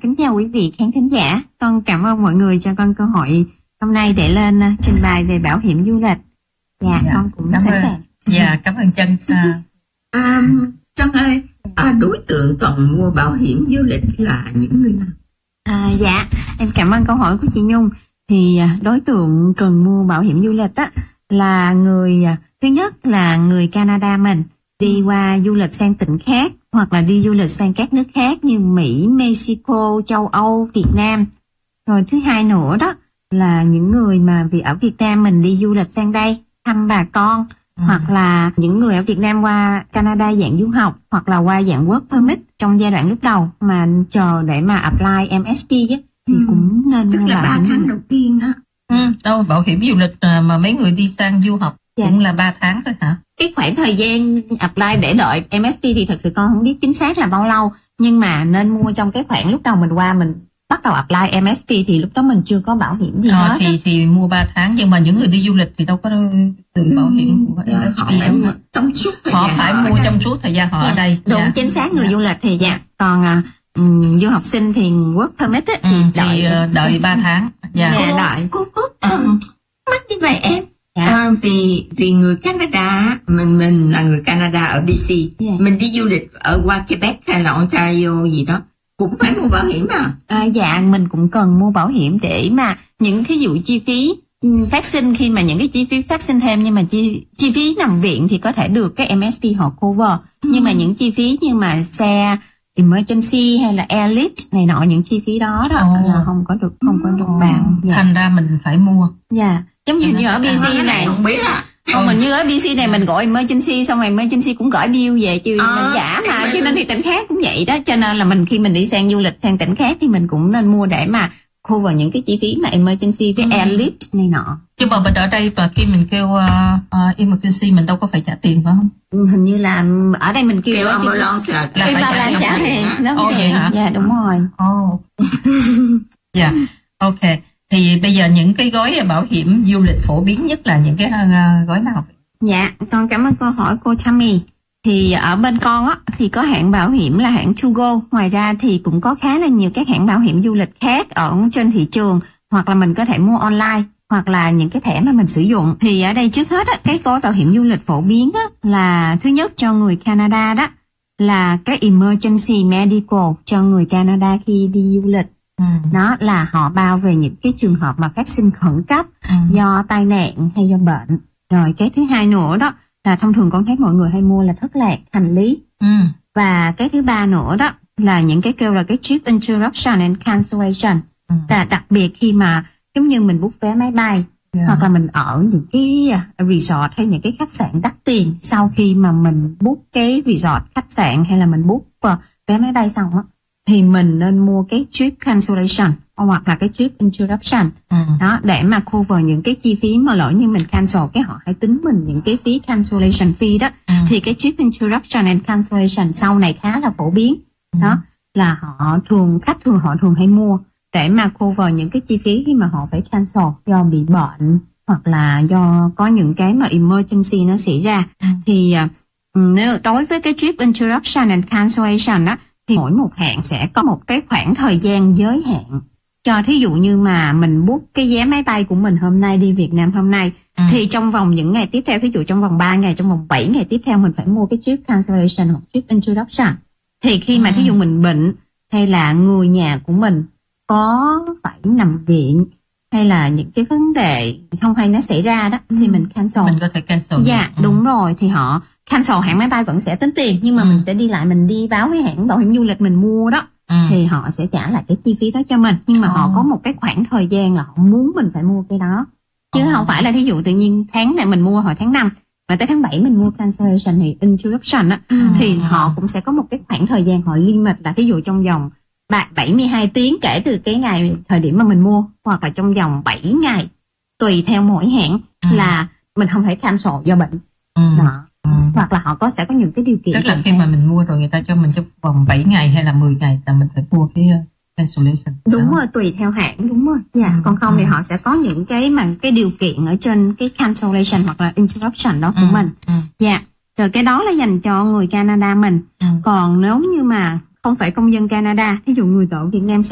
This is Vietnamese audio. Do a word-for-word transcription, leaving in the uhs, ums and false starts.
kính chào quý vị khán thính giả. Con cảm ơn mọi người cho con cơ hội hôm nay để lên uh, trình bày về bảo hiểm du lịch. Dạ, dạ con cũng sẵn sàng. Dạ, cảm ơn Trân. À, à, Trân ơi, à, đối tượng cần mua bảo hiểm du lịch là những người nào? À, dạ, em cảm ơn câu hỏi của chị Nhung. Thì đối tượng cần mua bảo hiểm du lịch á là người, thứ nhất là người Canada mình đi qua du lịch sang tỉnh khác hoặc là đi du lịch sang các nước khác như Mỹ, Mexico, châu Âu, Việt Nam. Rồi thứ hai nữa đó là những người mà vì ở Việt Nam mình đi du lịch sang đây thăm bà con, ừ. hoặc là những người ở Việt Nam qua Canada dạng du học hoặc là qua dạng work permit trong giai đoạn lúc đầu mà chờ để mà apply em ét pê á, thì ừ. cũng nên tức là ba tháng đầu tiên á. Ừ, đâu bảo hiểm du lịch mà mấy người đi sang du học dạ. cũng là ba tháng thôi hả? Cái khoảng thời gian apply để đợi em ét pê thì thật sự con không biết chính xác là bao lâu, nhưng mà nên mua trong cái khoảng lúc đầu mình qua mình bắt đầu apply em ét pê thì lúc đó mình chưa có bảo hiểm gì ờ, hết. Thì thì mua ba tháng, nhưng mà những người đi du lịch thì đâu có từ bảo hiểm của em ét pê đâu. Họ, trong suốt họ phải mua trong suốt thời gian họ dạ. ở đây. Đúng dạ. chính xác người dạ. du lịch thì dạ. Còn um, du học sinh thì work permit ấy, thì, ừ, đợi thì đợi ba tháng. Dạ. Dạ, cô, đợi. Cô có um, mắc như vậy em. Dạ. À, vì vì người Canada, mình mình là người Canada ở bê xê, dạ. mình đi du lịch ở qua Quebec hay là Ontario gì đó cũng phải mua bảo hiểm à? À, dạ mình cũng cần mua bảo hiểm để mà những cái vụ chi phí phát sinh, khi mà những cái chi phí phát sinh thêm nhưng mà chi chi phí nằm viện thì có thể được cái em ét pê họ cover, ừ. nhưng mà những chi phí như mà xe emergency hay là airlift này nọ, những chi phí đó đó oh. là không có được không có được bảo. Dạ. Thành ra mình phải mua. Dạ, giống như, như ở bê xê này không biết à. Không, mình như ở bê xê này mình gọi emergency xong rồi emergency cũng gửi bill về chứ à, mình giả mà, cho nên thì tỉnh khác cũng vậy đó, cho nên là mình khi mình đi sang du lịch sang tỉnh khác thì mình cũng nên mua để mà cover những cái chi phí mà emergency với ừ. airlift này nọ. Nhưng mà mình ở đây và khi mình kêu uh, uh, emergency mình đâu có phải trả tiền phải không? Hình như là ở đây mình kêu, kêu ambulance là, là phải trả, trả, trả tiền. Ồ vậy hả? Dạ đúng rồi. Ồ. Dạ, ok. Thì bây giờ những cái gói bảo hiểm du lịch phổ biến nhất là những cái uh, gói nào? Dạ, con cảm ơn câu hỏi cô Tammy. Thì ở bên con á thì có hãng bảo hiểm là hãng To Go. Ngoài ra thì cũng có khá là nhiều các hãng bảo hiểm du lịch khác ở trên thị trường, hoặc là mình có thể mua online, hoặc là những cái thẻ mà mình sử dụng. Thì ở đây trước hết á, cái gói bảo hiểm du lịch phổ biến á là thứ nhất cho người Canada đó là cái emergency medical cho người Canada khi đi du lịch. Ừ. Đó là họ bao về những cái trường hợp mà phát sinh khẩn cấp ừ. do tai nạn hay do bệnh. Rồi cái thứ hai nữa đó là thông thường con thấy mọi người hay mua là thất lạc hành lý. Ừ. Và cái thứ ba nữa đó là những cái kêu là cái trip interruption and cancellation. Ừ. Là đặc biệt khi mà giống như mình book vé máy bay yeah. hoặc là mình ở những cái resort hay những cái khách sạn đắt tiền, sau khi mà mình book cái resort khách sạn hay là mình book uh, vé máy bay xong á, thì mình nên mua cái trip cancellation hoặc là cái trip interruption ừ. đó để mà cover những cái chi phí mà lỡ như mình cancel cái họ hãy tính mình những cái phí cancellation fee đó. Ừ. Thì cái trip interruption and cancellation sau này khá là phổ biến. Ừ. Đó là họ thường khách thường họ thường hay mua để mà cover những cái chi phí khi mà họ phải cancel do bị bệnh hoặc là do có những cái mà emergency nó xảy ra. Ừ. Thì nếu đối với cái trip interruption and cancellation đó thì mỗi một hãng sẽ có một cái khoảng thời gian giới hạn. Cho thí dụ như mà mình book cái vé máy bay của mình hôm nay đi Việt Nam hôm nay, ừ. thì trong vòng những ngày tiếp theo, ví dụ trong vòng ba ngày, trong vòng bảy ngày tiếp theo mình phải mua cái trip cancellation hoặc trip interruption. Thì khi mà ừ. thí dụ mình bệnh hay là người nhà của mình có phải nằm viện hay là những cái vấn đề không hay nó xảy ra đó thì mình cancel. Mình có thể cancel. Dạ, ừ. đúng rồi, thì họ cancel hãng máy bay vẫn sẽ tính tiền, nhưng mà ừ. mình sẽ đi lại mình đi báo với hãng bảo hiểm du lịch mình mua đó. Ừ. Thì họ sẽ trả lại cái chi phí đó cho mình, nhưng mà oh. họ có một cái khoảng thời gian là họ muốn mình phải mua cái đó, chứ oh. không phải là thí dụ tự nhiên tháng này mình mua hồi tháng năm mà tới tháng bảy mình mua cancellation thì interruption á, ừ. thì họ cũng sẽ có một cái khoảng thời gian họ limit là thí dụ trong vòng bảy mươi hai tiếng kể từ cái ngày thời điểm mà mình mua, hoặc là trong vòng bảy ngày tùy theo mỗi hãng ừ. là mình không thể cancel do bệnh. Ừ. Đó. Ừ. Hoặc là họ có sẽ có những cái điều kiện. Tức là khi theo. mà mình mua rồi người ta cho mình trong vòng bảy ngày hay là mười ngày là mình phải mua cái uh, cancellation. Đúng rồi, tùy theo hãng, đúng rồi. Dạ, ừ. còn không ừ. thì họ sẽ có những cái mà cái điều kiện ở trên cái cancellation hoặc là interruption đó của ừ. mình. Ừ. Dạ. Rồi cái đó là dành cho người Canada mình. Ừ. Còn nếu như mà không phải công dân Canada, ví dụ người ở Việt Nam